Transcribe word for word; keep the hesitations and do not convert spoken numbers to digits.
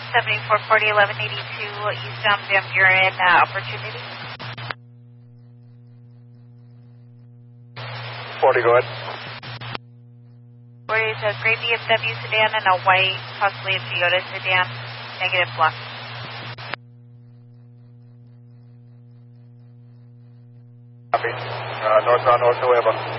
seventy-four forty, eleven eighty-two, eastbound Van Buren, uh, opportunity. forty, go ahead. Where is a gray B M W sedan and a white, possibly a Toyota sedan, negative block. Copy. Uh, northbound, north, Nueva.